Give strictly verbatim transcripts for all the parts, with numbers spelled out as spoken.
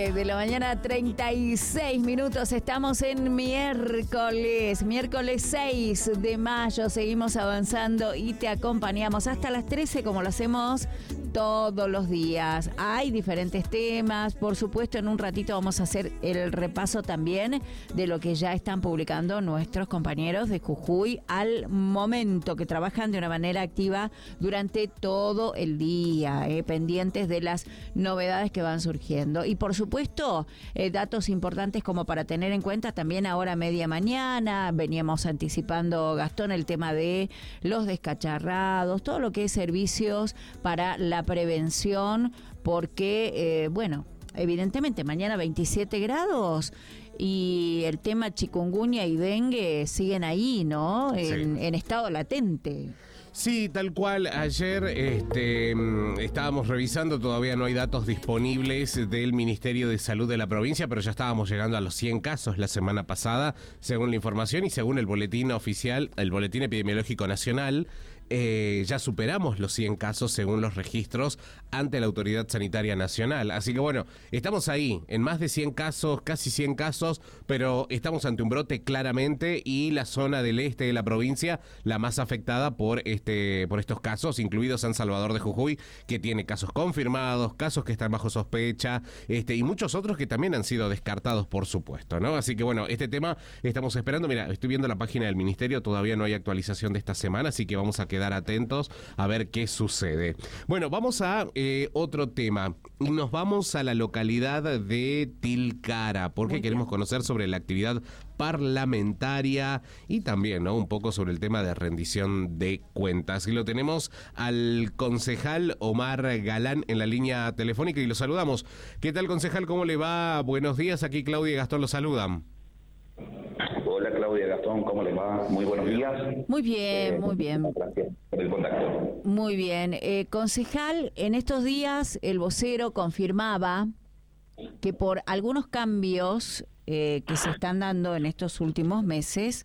once de la mañana, treinta y seis minutos. Estamos en miércoles, miércoles seis de mayo. Seguimos avanzando y te acompañamos hasta las trece, como lo hacemos todos los días. Hay diferentes temas, por supuesto. En un ratito vamos a hacer el repaso también de lo que ya están publicando nuestros compañeros de Jujuy al momento, que trabajan de una manera activa durante todo el día, eh, pendientes de las novedades que van surgiendo. Y por supuesto, eh, datos importantes como para tener en cuenta también ahora media mañana. Veníamos anticipando, Gastón, el tema de los descacharrados, todo lo que es servicios para la prevención, porque, eh, bueno, evidentemente mañana veintisiete grados y el tema chikungunya y dengue siguen ahí, ¿no? En, sí. en estado latente. Sí, tal cual. Ayer este, estábamos revisando, todavía no hay datos disponibles del Ministerio de Salud de la provincia, pero ya estábamos llegando a los cien casos la semana pasada, según la información y según el boletín oficial, el boletín epidemiológico nacional. Eh, ya superamos los cien casos según los registros ante la Autoridad Sanitaria Nacional. Así que bueno, estamos ahí, en más de cien casos, casi cien casos, pero estamos ante un brote claramente y la zona del este de la provincia, la más afectada por este por estos casos, incluido San Salvador de Jujuy, que tiene casos confirmados, casos que están bajo sospecha, este y muchos otros que también han sido descartados, por supuesto, ¿no? Así que bueno, este tema estamos esperando. Mira, estoy viendo la página del Ministerio, todavía no hay actualización de esta semana, así que vamos a quedar atentos a ver qué sucede. Bueno, vamos a eh, otro tema y nos vamos a la localidad de Tilcara, porque Muy queremos bien. conocer sobre la actividad parlamentaria y también, ¿no?, un poco sobre el tema de rendición de cuentas. Y lo tenemos al concejal Omar Galán en la línea telefónica y lo saludamos. ¿Qué tal, concejal? ¿Cómo le va? Buenos días, aquí Claudia y Gastón lo saludan. Hola Claudia, Gastón, ¿cómo les va? Muy buenos días. Muy bien, eh, muy bien. Gracias por el contacto. Muy bien. Eh, concejal, en estos días el vocero confirmaba que por algunos cambios eh, que se están dando en estos últimos meses,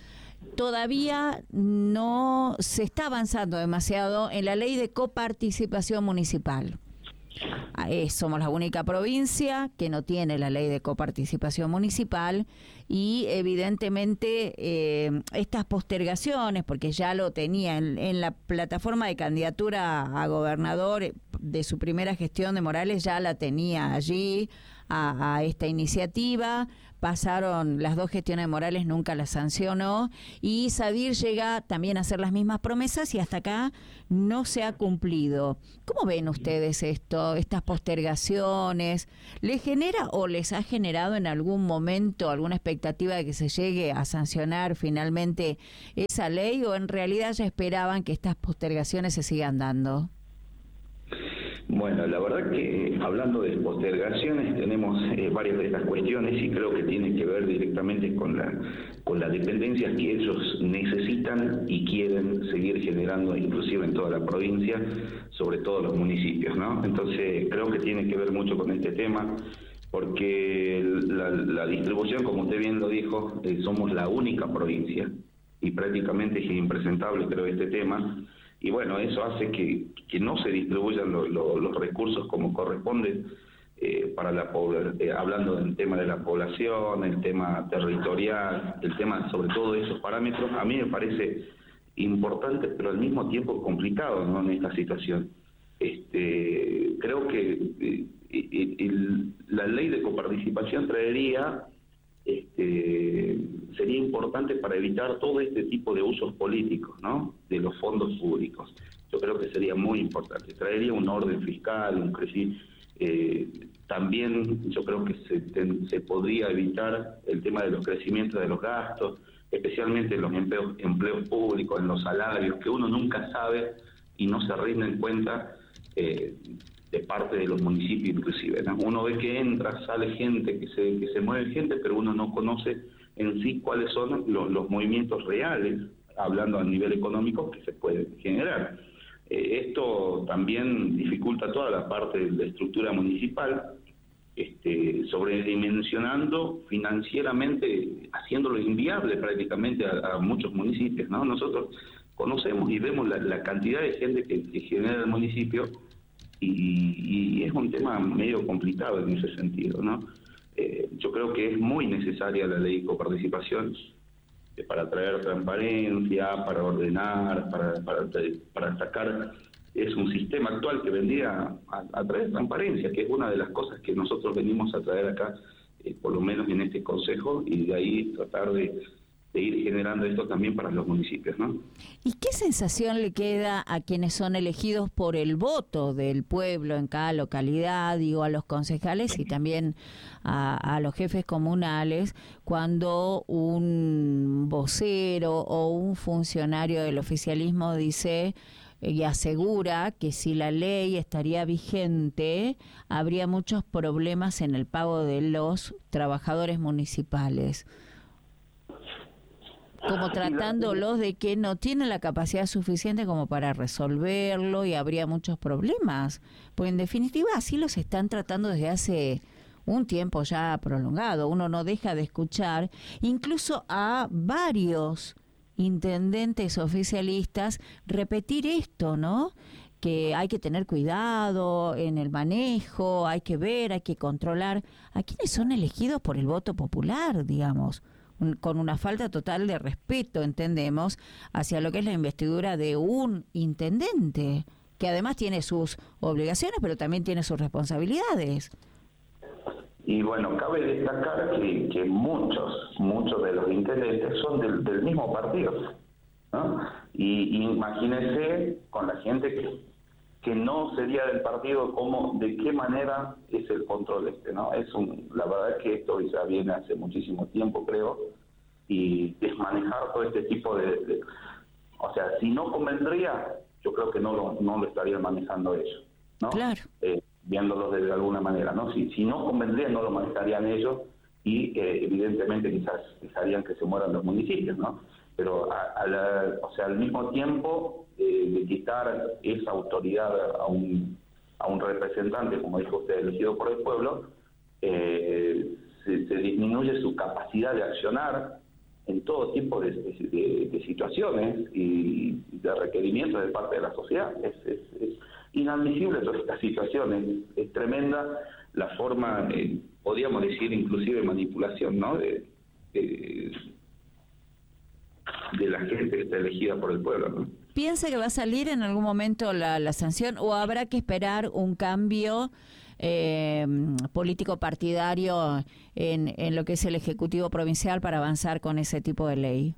todavía no se está avanzando demasiado en la ley de coparticipación municipal. Eh, somos la única provincia que no tiene la ley de coparticipación municipal y evidentemente eh, estas postergaciones, porque ya lo tenía en, en la plataforma de candidatura a gobernador de su primera gestión de Morales, ya la tenía allí a, a esta iniciativa. Pasaron las dos gestiones de Morales, nunca la sancionó, y Sadir llega también a hacer las mismas promesas y hasta acá no se ha cumplido. ¿Cómo ven ustedes esto, estas postergaciones? ¿Les genera o les ha generado en algún momento alguna expectativa de que se llegue a sancionar finalmente esa ley, o en realidad ya esperaban que estas postergaciones se sigan dando? Bueno, la verdad que hablando de postergaciones tenemos eh, varias de estas cuestiones y creo que tienen que ver directamente con la con las dependencias que ellos necesitan y quieren seguir generando, inclusive en toda la provincia, sobre todo los municipios, ¿no? Entonces creo que tiene que ver mucho con este tema, porque la, la distribución, como usted bien lo dijo, eh, somos la única provincia y prácticamente es impresentable, creo, este tema. Y bueno, eso hace que, que no se distribuyan lo, lo, los recursos como corresponde eh, para la población, eh, hablando del tema de la población, el tema territorial, el tema sobre todo de esos parámetros. A mí me parece importante, pero al mismo tiempo complicado, ¿no?, en esta situación. Este, creo que eh, el, el, la ley de coparticipación traería... Este, sería importante para evitar todo este tipo de usos políticos, ¿no?, de los fondos públicos. Yo creo que sería muy importante. Traería un orden fiscal, un crecimiento. Eh, también yo creo que se, ten, se podría evitar el tema de los crecimientos de los gastos, especialmente en los empleos, empleos públicos, en los salarios, que uno nunca sabe y no se rinde en cuenta eh, de parte de los municipios inclusive, ¿no? Uno ve que entra, sale gente, que se que se mueve gente, pero uno no conoce en sí cuáles son los, los movimientos reales, hablando a nivel económico, que se pueden generar. Eh, esto también dificulta toda la parte de la estructura municipal, este, sobredimensionando financieramente, haciéndolo inviable prácticamente a, a muchos municipios, ¿no? Nosotros conocemos y vemos la, la cantidad de gente que, que genera el municipio, y, y es un tema medio complicado en ese sentido, ¿no? Eh, yo creo que es muy necesaria la ley de coparticipación eh, para traer transparencia, para ordenar, para, para, para sacar... Es un sistema actual que vendría a, a traer transparencia, que es una de las cosas que nosotros venimos a traer acá, eh, por lo menos en este consejo, y de ahí tratar de, de ir generando esto también para los municipios, ¿no? ¿Y qué sensación le queda a quienes son elegidos por el voto del pueblo en cada localidad, digo, a los concejales y también a, a los jefes comunales, cuando un vocero o un funcionario del oficialismo dice y asegura que si la ley estaría vigente, habría muchos problemas en el pago de los trabajadores municipales? Como tratándolos de que no tienen la capacidad suficiente como para resolverlo y habría muchos problemas. Pues en definitiva así los están tratando desde hace un tiempo ya prolongado. Uno no deja de escuchar incluso a varios intendentes oficialistas repetir esto, ¿no? Que hay que tener cuidado en el manejo, hay que ver, hay que controlar a quienes son elegidos por el voto popular, digamos, un, con una falta total de respeto, entendemos, hacia lo que es la investidura de un intendente, que además tiene sus obligaciones, pero también tiene sus responsabilidades. Y bueno, cabe destacar que, que muchos, muchos de los intendentes son del, del mismo partido, ¿no? Y, y imagínense con la gente que, que no sería del partido, cómo, de qué manera es el control este, ¿no? Es un, la verdad es que esto ya viene hace muchísimo tiempo, creo, y desmanejar todo este tipo de, de o sea, si no convendría, yo creo que no lo, no lo estarían manejando ellos, ¿no? Claro. Eh, viéndolos de alguna manera, ¿no? Si, si no convendría, no lo manejarían ellos y eh, evidentemente quizás dejarían que se mueran los municipios, ¿no? Pero a, a la, o sea, al mismo tiempo eh, de quitar esa autoridad a un a un representante, como dijo usted, elegido por el pueblo, eh, se, se disminuye su capacidad de accionar en todo tipo de, de, de, de situaciones y de requerimientos de parte de la sociedad. Es, es, es inadmisible toda esta situación, es, es tremenda la forma, eh, podríamos decir inclusive manipulación, ¿no? De, de, de la gente que está elegida por el pueblo, ¿no? ¿Piensa que va a salir en algún momento la, la sanción o habrá que esperar un cambio eh, político partidario en, en lo que es el Ejecutivo Provincial para avanzar con ese tipo de ley?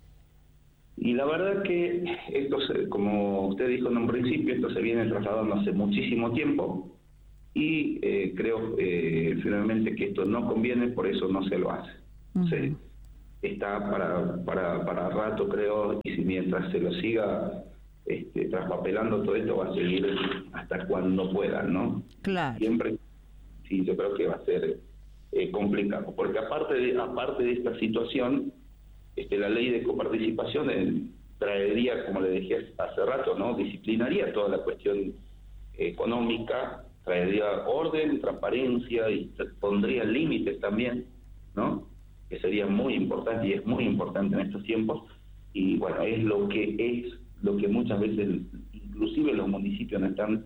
Y la verdad que esto, se, como usted dijo en un principio, esto se viene trasladando hace muchísimo tiempo y eh, creo eh, finalmente que esto no conviene, por eso no se lo hace. Uh-huh. ¿Sí? Está para, para, para rato, creo, y si mientras se lo siga este, traspapelando todo esto va a seguir hasta cuando puedan, ¿no? Claro. Siempre, sí, yo creo que va a ser eh, complicado, porque aparte de, aparte de esta situación, Este, la ley de coparticipación eh, traería, como le dije hace rato, ¿no? Disciplinaría toda la cuestión económica, traería orden, transparencia y pondría límites también, ¿no? Que sería muy importante y es muy importante en estos tiempos. Y bueno, es lo que es, lo que muchas veces, inclusive los municipios no están,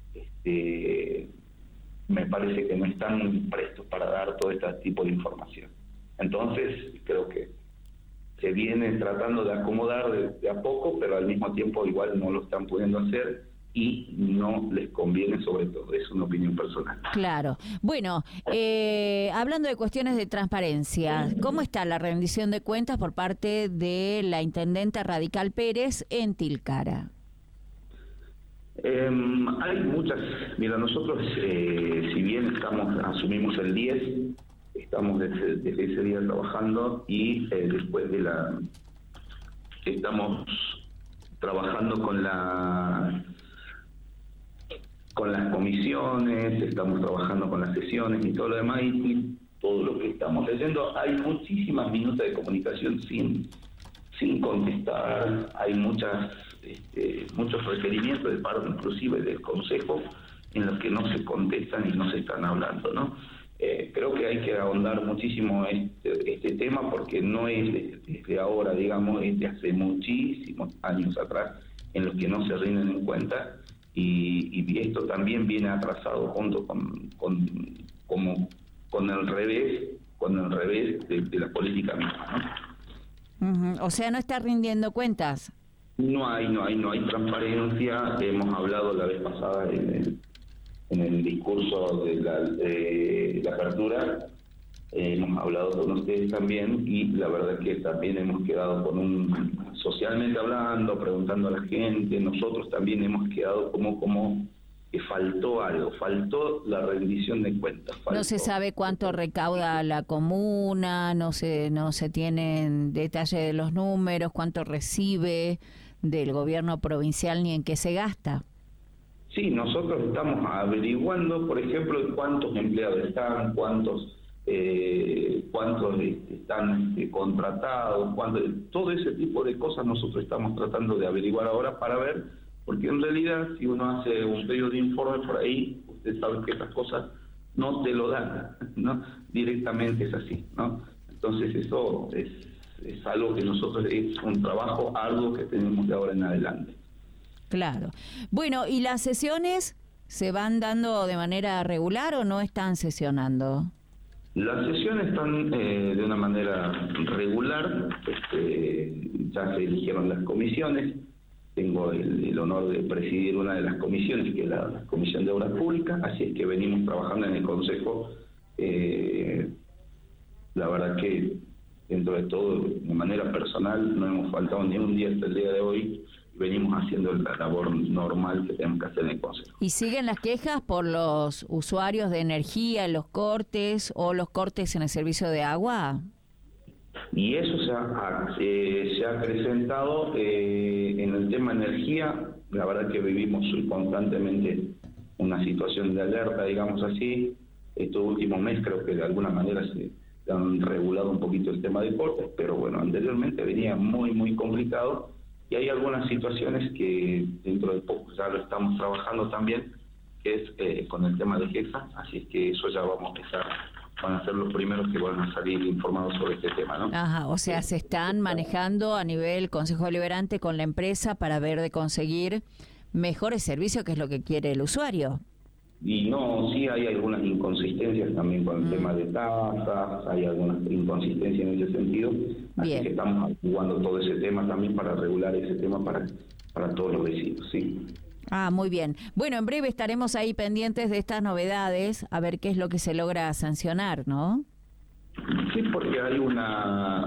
este, me parece que no están prestos para dar todo este tipo de información. Entonces, creo que se viene tratando de acomodar de, de a poco, pero al mismo tiempo igual no lo están pudiendo hacer y no les conviene, sobre todo. Es una opinión personal. Claro. Bueno, eh, hablando de cuestiones de transparencia, ¿cómo está la rendición de cuentas por parte de la intendenta Radical Pérez en Tilcara? Eh, hay muchas. Mira, nosotros, eh, si bien estamos asumimos el diez, estamos desde, desde ese día trabajando y eh, después de la estamos trabajando con la con las comisiones, estamos trabajando con las sesiones y todo lo demás, y todo lo que estamos leyendo. Hay muchísimas minutos de comunicación sin sin contestar, hay muchas este, muchos requerimientos de parte inclusive del Consejo en los que no se contestan y no se están hablando, ¿no? Eh, creo que hay que ahondar muchísimo este, este tema porque no es desde, desde ahora, digamos, es de hace muchísimos años atrás en los que no se rinden en cuenta y, y esto también viene atrasado junto con, con, como, con el revés, con el revés de, de la política misma, ¿no? Uh-huh. O sea, no está rindiendo cuentas. No hay, no hay, no hay transparencia. Hemos hablado la vez pasada en el, en el discurso de la, de la apertura, eh, hemos hablado con ustedes también, y la verdad que también hemos quedado con un, socialmente hablando, preguntando a la gente, nosotros también hemos quedado como, como que faltó algo, faltó la rendición de cuentas. Faltó. No se sabe cuánto recauda la comuna, no se, no se tienen detalle de los números, cuánto recibe del gobierno provincial ni en qué se gasta. Sí, nosotros estamos averiguando, por ejemplo, cuántos empleados están, cuántos eh, cuántos este, están este, contratados, cuánto, todo ese tipo de cosas nosotros estamos tratando de averiguar ahora para ver, porque en realidad si uno hace un pedido de informe por ahí, usted sabe que esas cosas no te lo dan, ¿no? Directamente es así, ¿no? Entonces eso es, es algo que nosotros, es un trabajo arduo que tenemos de ahora en adelante. Claro. Bueno, ¿y las sesiones se van dando de manera regular o no están sesionando? Las sesiones están eh, de una manera regular, este, ya se eligieron las comisiones, tengo el, el honor de presidir una de las comisiones, que es la, la Comisión de Obras Públicas, así es que venimos trabajando en el Consejo, eh, la verdad que dentro de todo, de manera personal, no hemos faltado ni un día hasta el día de hoy, venimos haciendo la labor normal que tenemos que hacer en el Consejo. ¿Y siguen las quejas por los usuarios de energía, los cortes o los cortes en el servicio de agua? Y eso se ha, eh, se ha acrecentado eh, en el tema energía. La verdad que vivimos constantemente una situación de alerta, digamos así. Estos últimos meses creo que de alguna manera se han regulado un poquito el tema de cortes, pero bueno, anteriormente venía muy, muy complicado. Y hay algunas situaciones que dentro de poco ya lo estamos trabajando también, que es eh, con el tema de GESA, así es que eso ya vamos a empezar, van a ser los primeros que van a salir informados sobre este tema, ¿no? Ajá, o sea, se están manejando a nivel Consejo Deliberante con la empresa para ver de conseguir mejores servicios, que es lo que quiere el usuario. Y no, sí hay algunas inconsistencias también con el mm. tema de tasas, hay algunas inconsistencias en ese sentido, así Bien. que estamos jugando todo ese tema también para regular ese tema para, para todos los vecinos, sí. Ah, muy bien. Bueno, en breve estaremos ahí pendientes de estas novedades, a ver qué es lo que se logra sancionar, ¿no? Sí, porque hay una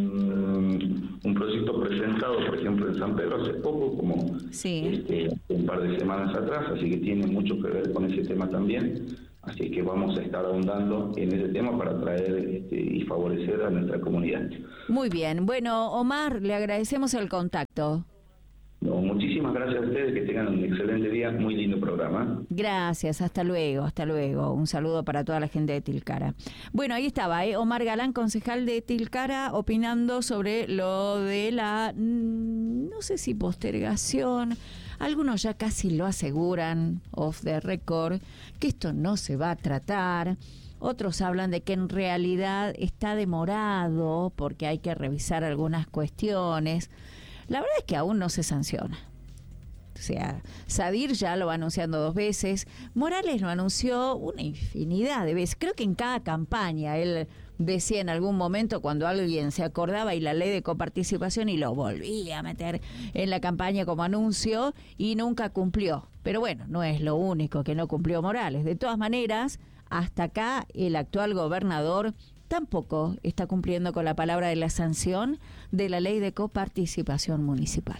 un, un proyecto presentado, por ejemplo, en San Pedro hace poco, como sí. este, un par de semanas atrás, así que tiene mucho que ver con ese tema también. Así que vamos a estar ahondando en ese tema para traer este, y favorecer a nuestra comunidad. Muy bien. Bueno, Omar, le agradecemos el contacto. No, muchísimas gracias a ustedes, que tengan un excelente día, muy lindo programa. Gracias, hasta luego, hasta luego. Un saludo para toda la gente de Tilcara. Bueno, ahí estaba, ¿eh? Omar Galán, concejal de Tilcara, opinando sobre lo de la, no sé si postergación, algunos ya casi lo aseguran, off the record, que esto no se va a tratar. Otros hablan de que en realidad está demorado porque hay que revisar algunas cuestiones. La verdad es que aún no se sanciona. O sea, Sadir ya lo va anunciando dos veces. Morales lo anunció una infinidad de veces. Creo que en cada campaña él decía en algún momento cuando alguien se acordaba y la ley de coparticipación y lo volvía a meter en la campaña como anuncio y nunca cumplió. Pero bueno, no es lo único que no cumplió Morales. De todas maneras, hasta acá el actual gobernador tampoco está cumpliendo con la palabra de la sanción de la ley de coparticipación municipal.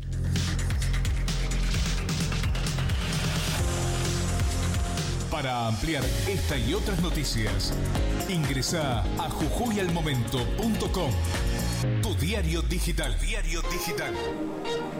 Para ampliar esta y otras noticias, ingresa a jujuy al momento punto com, tu diario digital, diario digital.